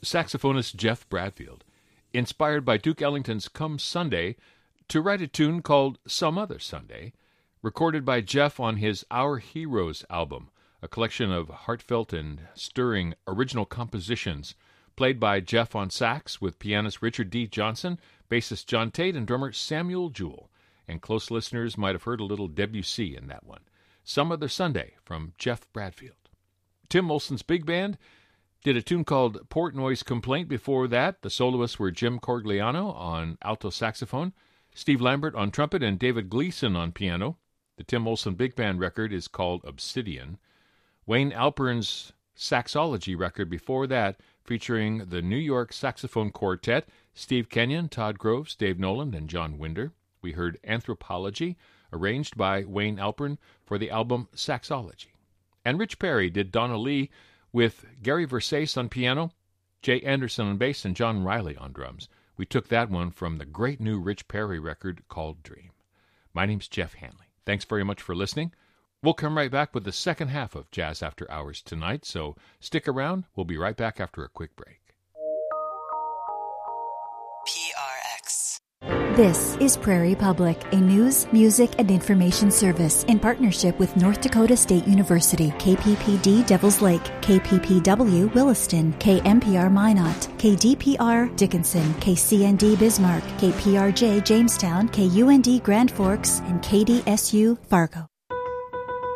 saxophonist Jeff Bradfield, inspired by Duke Ellington's Come Sunday, to write a tune called Some Other Sunday, recorded by Jeff on his Our Heroes album, a collection of heartfelt and stirring original compositions played by Jeff on sax with pianist Richard D. Johnson, bassist John Tate, and drummer Samuel Jewell. And close listeners might have heard a little Debussy in that one. Some Other Sunday from Jeff Bradfield. Tim Olson's big band did a tune called Portnoy's Complaint. Before that, the soloists were Jim Corgliano on alto saxophone, Steve Lambert on trumpet, and David Gleason on piano. The Tim Olson Big Band record is called Obsidian. Wayne Alpern's Saxology record before that, featuring the New York Saxophone Quartet, Steve Kenyon, Todd Groves, Dave Noland, and John Winder. We heard Anthropology, arranged by Wayne Alpern for the album Saxology. And Rich Perry did Donna Lee with Gary Versace on piano, Jay Anderson on bass, and John Riley on drums. We took that one from the great new Rich Perry record called Dream. My name's Jeff Hanley. Thanks very much for listening. We'll come right back with the second half of Jazz After Hours tonight, so stick around. We'll be right back after a quick break. PRX. This is Prairie Public, a news, music, and information service in partnership with North Dakota State University, KPPD Devils Lake, KPPW Williston, KMPR Minot, KDPR Dickinson, KCND Bismarck, KPRJ Jamestown, KUND Grand Forks, and KDSU Fargo.